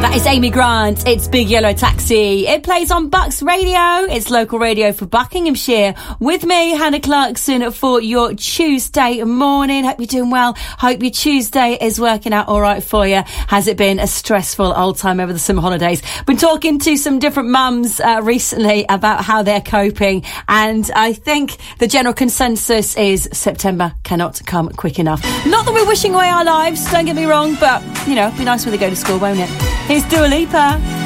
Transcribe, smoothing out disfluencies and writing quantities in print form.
It's Amy Grant. It's Big Yellow Taxi. It plays on Bucks Radio. It's local radio for Buckinghamshire. With me, Hannah Clarkson, for your Tuesday morning. Hope you're doing well. Hope your Tuesday is working out all right for you. Has it been a stressful old time over the summer holidays? Been talking to some different mums recently about how they're coping, and I think the general consensus is September cannot come quick enough. Not that we're wishing away our lives, don't get me wrong, but, you know, it'd be nice when they go to school, won't it? Here's Dua Lipa.